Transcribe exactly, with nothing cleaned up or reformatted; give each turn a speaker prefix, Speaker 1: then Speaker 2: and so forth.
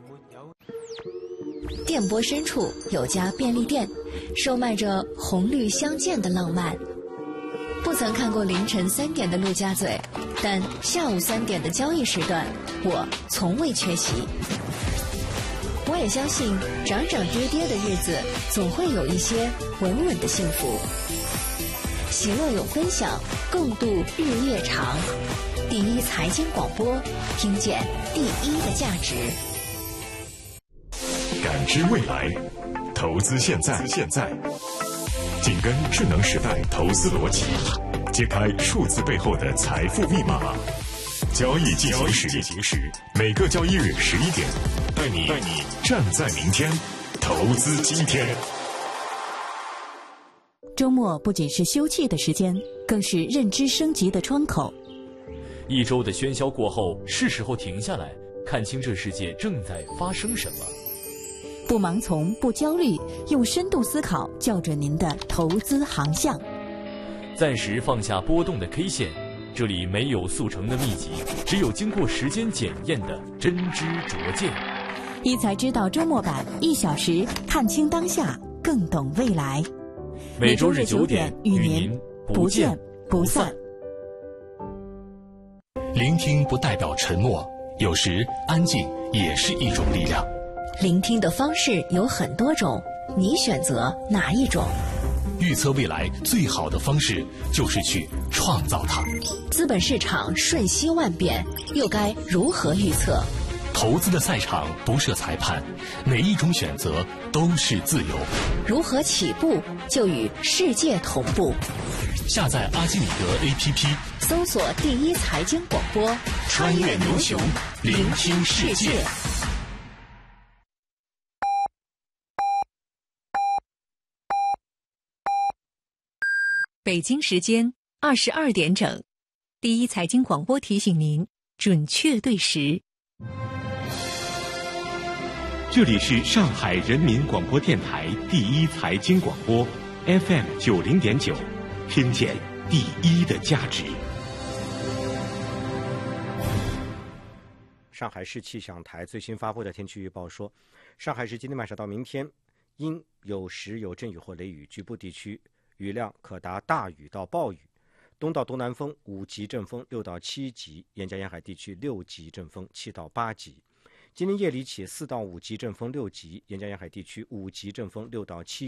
Speaker 1: 电波深处有家便利店，售卖着红绿相间的浪漫。不曾看过凌晨三点的陆家嘴，但下午三点的交易时段，我从未缺席。我也相信，涨涨跌跌的日子，总会有一些稳稳的幸福。喜乐有分享，共度日夜长。第一财经广播，听见第一的价值。
Speaker 2: 感知未来，投资现在，现在，紧跟智能时代投资逻辑，揭开数字背后的财富密码。交易进行时，进行时，每个交易日十一点，带你带你站在明天，投资今天。
Speaker 3: 周末不仅是休憩的时间，更是认知升级的窗口。
Speaker 4: 一周的喧嚣过后，是时候停下来，看清这世界正在发生什么。
Speaker 3: 不盲从，不焦虑，用深度思考校准您的投资航向。
Speaker 4: 暂时放下波动的 K 线，这里没有速成的秘籍，只有经过时间检验的真知灼见。
Speaker 3: 一财知道周末版，一小时看清当下，更懂未来。
Speaker 4: 每周日九点与您不见不散。
Speaker 2: 聆听不代表沉默，有时安静也是一种力量。
Speaker 1: 聆听的方式有很多种，你选择哪一种？
Speaker 2: 预测未来最好的方式就是去创造它。
Speaker 1: 资本市场瞬息万变，又该如何预测？
Speaker 2: 投资的赛场不设裁判，哪一种选择都是自由。
Speaker 1: 如何起步就与世界同步？
Speaker 2: 下载阿基米德 A P P，
Speaker 1: 搜索第一财经广播，
Speaker 2: 穿越牛熊，聆听世界。
Speaker 5: 北京时间二十二点整，第一财经广播提醒您准确对时。
Speaker 6: 这里是上海人民广播电台第一财经广播 F M 九零点九，听见第一的价值。
Speaker 7: 上海市气象台最新发布的天气预报说，上海市今天晚上到明天阴有时有阵雨或雷雨，局部地区雨量可达大雨到暴雨，东到东南风五级阵风六到七级，沿江沿海地区六级阵风七到八级。今天夜里起四到五级阵风六级，沿江沿海地区五级阵风六到七